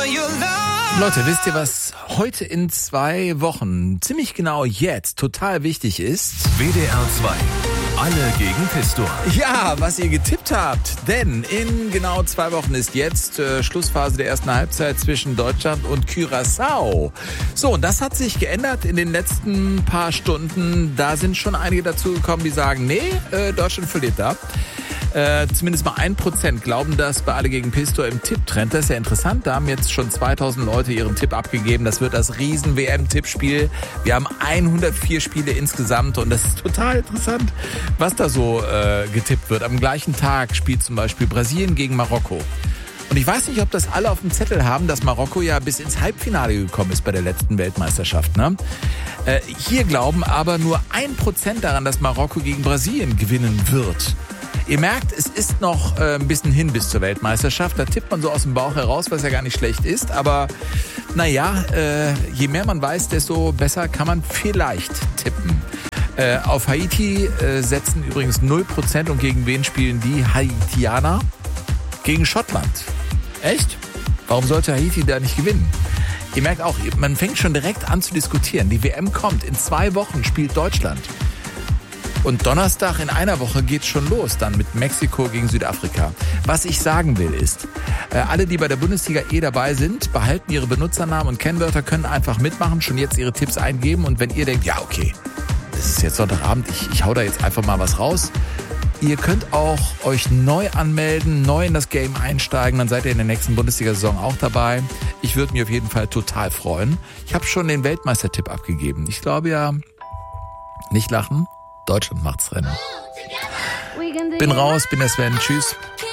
Leute, wisst ihr, was heute in 2 Wochen, ziemlich genau jetzt, total wichtig ist? WDR 2. Alle gegen Pistor. Ja, was ihr getippt habt. Denn in genau 2 Wochen ist jetzt Schlussphase der ersten Halbzeit zwischen Deutschland und Curaçao. So, und das hat sich geändert in den letzten paar Stunden. Da sind schon einige dazu gekommen, die sagen, nee, Deutschland verliert da. Zumindest mal 1% glauben das bei Alle gegen Pistor im Tipptrend. Das ist ja interessant. Da haben jetzt schon 2000 Leute ihren Tipp abgegeben. Das wird das Riesen-WM-Tippspiel. Wir haben 104 Spiele insgesamt und das ist total interessant, was da so getippt wird. Am gleichen Tag spielt zum Beispiel Brasilien gegen Marokko. Und ich weiß nicht, ob das alle auf dem Zettel haben, dass Marokko ja bis ins Halbfinale gekommen ist bei der letzten Weltmeisterschaft. Ne? Hier glauben aber nur 1% daran, dass Marokko gegen Brasilien gewinnen wird. Ihr merkt, es ist noch ein bisschen hin bis zur Weltmeisterschaft. Da tippt man so aus dem Bauch heraus, was ja gar nicht schlecht ist. Aber naja, je mehr man weiß, desto besser kann man vielleicht tippen. Auf Haiti setzen übrigens 0% und gegen wen spielen die Haitianer? Gegen Schottland. Echt? Warum sollte Haiti da nicht gewinnen? Ihr merkt auch, man fängt schon direkt an zu diskutieren. Die WM kommt, in 2 Wochen spielt Deutschland. Und Donnerstag in einer Woche geht's schon los, dann mit Mexiko gegen Südafrika. Was ich sagen will ist, alle, die bei der Bundesliga dabei sind, behalten ihre Benutzernamen und Kennwörter, können einfach mitmachen, schon jetzt ihre Tipps eingeben. Und wenn ihr denkt, ja okay, das ist jetzt Sonntagabend, ich hau da jetzt einfach mal was raus. Ihr könnt auch euch neu anmelden, neu in das Game einsteigen, dann seid ihr in der nächsten Bundesliga-Saison auch dabei. Ich würde mich auf jeden Fall total freuen. Ich habe schon den Weltmeistertipp abgegeben. Ich glaube ja, nicht lachen, Deutschland macht's Rennen. Bin raus, bin der Sven, tschüss.